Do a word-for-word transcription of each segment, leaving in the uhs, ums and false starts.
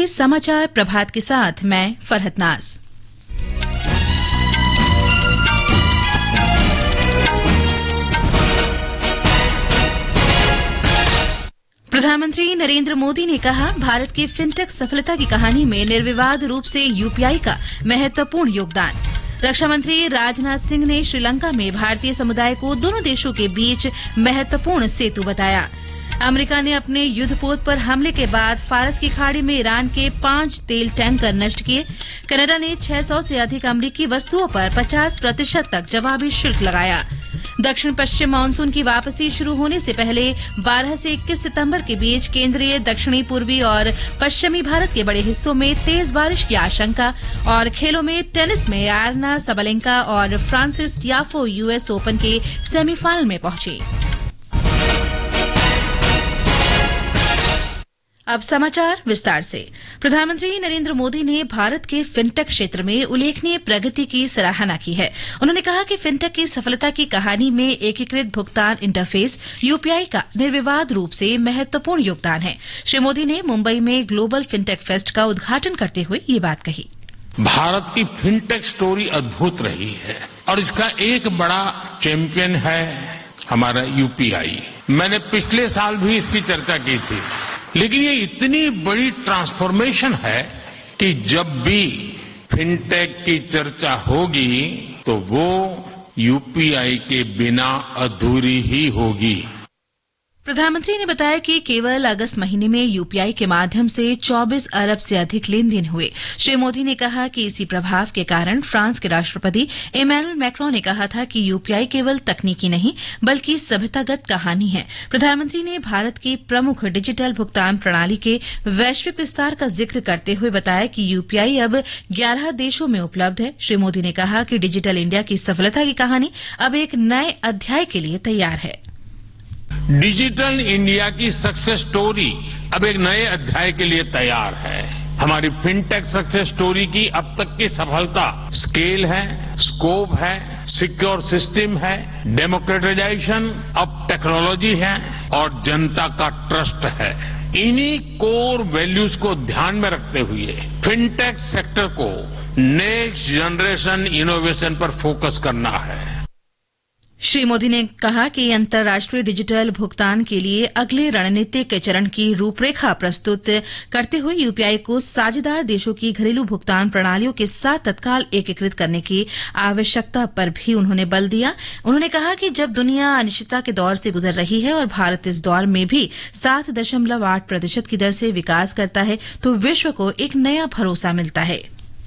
रहे समाचार प्रभात के साथ मैं फरहत नाज। प्रधानमंत्री नरेंद्र मोदी ने कहा, भारत की फिनटेक सफलता की कहानी में निर्विवाद रूप से यूपीआई का महत्वपूर्ण योगदान। रक्षा मंत्री राजनाथ सिंह ने श्रीलंका में भारतीय समुदाय को दोनों देशों के बीच महत्वपूर्ण सेतु बताया। अमेरिका ने अपने युद्धपोत पर हमले के बाद फारस की खाड़ी में ईरान के पांच तेल टैंकर नष्ट किए। कनाडा ने छह सौ से अधिक अमरीकी वस्तुओं पर पचास प्रतिशत तक जवाबी शुल्क लगाया। दक्षिण पश्चिम मानसून की वापसी शुरू होने से पहले बारह से इक्कीस सितंबर के बीच केंद्रीय, दक्षिणी, पूर्वी और पश्चिमी भारत के बड़े हिस्सों में तेज बारिश की आशंका। और खेलों में टेनिस में आर्ना सबलेंका और फ्रांसिस टियाफो यूएस ओपन के सेमीफाइनल में पहुंचे। अब समाचार विस्तार से। प्रधानमंत्री नरेंद्र मोदी ने भारत के फिनटेक क्षेत्र में उल्लेखनीय प्रगति की सराहना की है। उन्होंने कहा कि फिनटेक की सफलता की कहानी में एकीकृत भुगतान इंटरफेस यूपीआई का निर्विवाद रूप से महत्वपूर्ण योगदान है। श्री मोदी ने मुंबई में ग्लोबल फिनटेक फेस्ट का उद्घाटन करते हुए ये बात कही। भारत की फिनटेक स्टोरी अद्भुत रही है और इसका एक बड़ा चैंपियन है हमारा यूपीआई। मैंने पिछले साल भी इसकी चर्चा की थी, लेकिन ये इतनी बड़ी ट्रांसफॉर्मेशन है कि जब भी फिनटेक की चर्चा होगी तो वो यूपीआई के बिना अधूरी ही होगी। प्रधानमंत्री ने बताया कि केवल अगस्त महीने में यूपीआई के माध्यम से चौबीस अरब से अधिक लेन देन हुए। श्री मोदी ने कहा कि इसी प्रभाव के कारण फ्रांस के राष्ट्रपति इमैनुअल मैक्रों ने कहा था कि यूपीआई केवल तकनीकी नहीं बल्कि सभ्यतागत कहानी है। प्रधानमंत्री ने भारत की प्रमुख डिजिटल भुगतान प्रणाली के वैश्विक विस्तार का जिक्र करते हुए बताया कि यूपीआई अब ग्यारह देशों में उपलब्ध है। श्री मोदी ने कहा कि डिजिटल इंडिया की सफलता की कहानी अब एक नए अध्याय के लिए तैयार है। डिजिटल इंडिया की सक्सेस स्टोरी अब एक नए अध्याय के लिए तैयार है। हमारी फिनटेक सक्सेस स्टोरी की अब तक की सफलता स्केल है, स्कोप है, सिक्योर सिस्टम है, डेमोक्रेटाइजेशन अब टेक्नोलॉजी है और जनता का ट्रस्ट है। इन्हीं कोर वैल्यूज को ध्यान में रखते हुए फिनटेक सेक्टर को नेक्स्ट जनरेशन इनोवेशन पर फोकस करना है। श्री मोदी ने कहा कि अंतर्राष्ट्रीय डिजिटल भुगतान के लिए अगले रणनीतिक चरण की रूपरेखा प्रस्तुत करते हुए यूपीआई को साझेदार देशों की घरेलू भुगतान प्रणालियों के साथ तत्काल एकीकृत करने की आवश्यकता पर भी उन्होंने बल दिया। उन्होंने कहा कि जब दुनिया अनिश्चितता के दौर से गुजर रही है और भारत इस दौर में भी सात दशमलव आठ प्रतिशत की दर से विकास करता है तो विश्व को एक नया भरोसा मिलता है।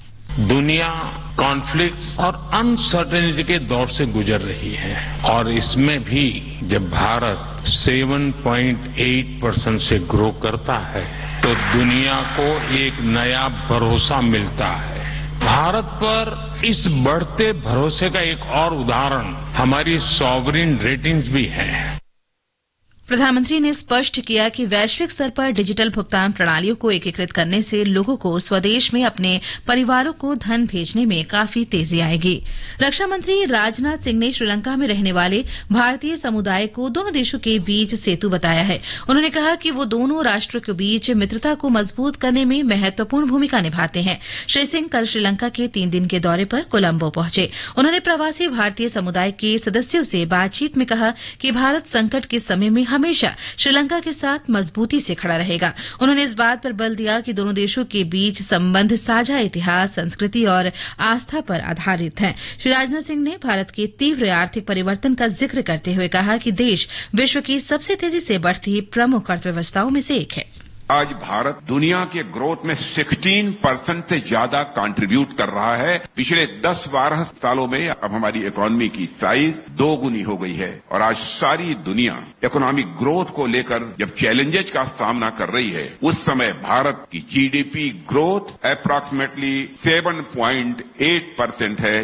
दुनिया कॉन्फ्लिक्ट और अनसर्टेनिटी के दौर से गुजर रही है और इसमें भी जब भारत सात पॉइंट आठ परसेंट से ग्रो करता है तो दुनिया को एक नया भरोसा मिलता है। भारत पर इस बढ़ते भरोसे का एक और उदाहरण हमारी सॉवरिन रेटिंग्स भी है। प्रधानमंत्री ने स्पष्ट किया कि वैश्विक स्तर पर डिजिटल भुगतान प्रणालियों को एकीकृत करने से लोगों को स्वदेश में अपने परिवारों को धन भेजने में काफी तेजी आएगी। रक्षा मंत्री राजनाथ सिंह ने श्रीलंका में रहने वाले भारतीय समुदाय को दोनों देशों के बीच सेतु बताया है। उन्होंने कहा कि वो दोनों राष्ट्रों के बीच मित्रता को मजबूत करने में महत्वपूर्ण भूमिका निभाते हैं। श्री सिंह कल श्रीलंका के तीन दिन के दौरे पर कोलंबो पहुंचे। उन्होंने प्रवासी भारतीय समुदाय के सदस्यों से बातचीत में कहा कि भारत संकट के समय में हमेशा श्रीलंका के साथ मजबूती से खड़ा रहेगा। उन्होंने इस बात पर बल दिया कि दोनों देशों के बीच संबंध साझा इतिहास, संस्कृति और आस्था पर आधारित हैं। श्री राजनाथ सिंह ने भारत के तीव्र आर्थिक परिवर्तन का जिक्र करते हुए कहा कि देश विश्व की सबसे तेजी से बढ़ती प्रमुख अर्थव्यवस्थाओं में से एक है। आज भारत दुनिया के ग्रोथ में सोलह परसेंट से ज्यादा कंट्रीब्यूट कर रहा है। पिछले दस बारह सालों में अब हमारी इकोनॉमी की साइज दो गुनी हो गई है और आज सारी दुनिया इकोनॉमिक ग्रोथ को लेकर जब चैलेंजेस का सामना कर रही है उस समय भारत की जीडीपी ग्रोथ अप्रॉक्सीमेटली सात पॉइंट आठ परसेंट है।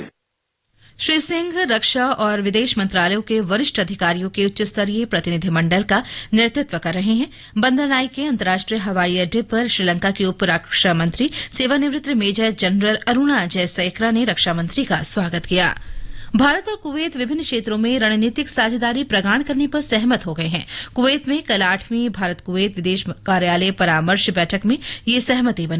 श्री सिंह रक्षा और विदेश मंत्रालयों के वरिष्ठ अधिकारियों के उच्च स्तरीय प्रतिनिधिमंडल का नेतृत्व कर रहे हैं। बंदरनाई के अंतर्राष्ट्रीय हवाई अड्डे पर श्रीलंका के उप रक्षा मंत्री सेवानिवृत्त मेजर जनरल अरुणा जयसेकरा ने रक्षा मंत्री का स्वागत किया। भारत और कुवैत विभिन्न क्षेत्रों में रणनीतिक साझेदारी प्रगाढ़ करने पर सहमत हो गए हैं। कुवैत में कल आठवीं भारत कुवैत विदेश कार्यालय परामर्श बैठक में ये सहमति बनी।